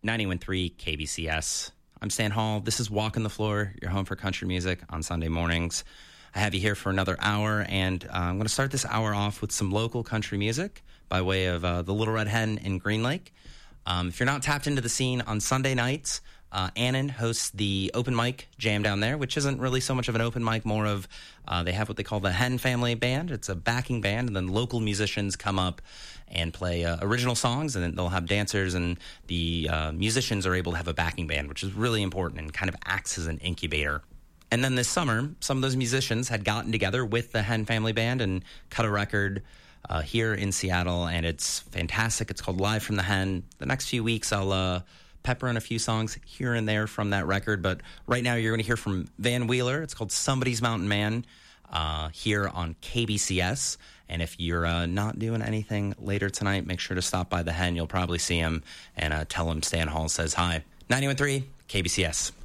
91.3 KBCS. I'm Stan Hall. This is Walking the Floor, your home for country music on Sunday mornings. I have you here for another hour, and I'm going to start this hour off with some local country music by way of the Little Red Hen in Green Lake. If you're not tapped into the scene on Sunday nights, Annan hosts the open mic jam down there, which isn't really so much of an open mic, more of they have what they call the Hen Family Band. It's a backing band, and then local musicians come up and play original songs, and then they'll have dancers, and the musicians are able to have a backing band, which is really important and kind of acts as an incubator. And then this summer, some of those musicians had gotten together with the Hen Family Band and cut a record here in Seattle, and it's fantastic. It's called Live from the Hen. The next few weeks, I'll pepper in a few songs here and there from that record, but right now you're going to hear from Van Wheeler. It's called Somebody's Mountain Man here on KBCS. And if you're not doing anything later tonight, make sure to stop by the Hen. You'll probably see him and tell him Stan Hall says hi. 91.3 KBCS.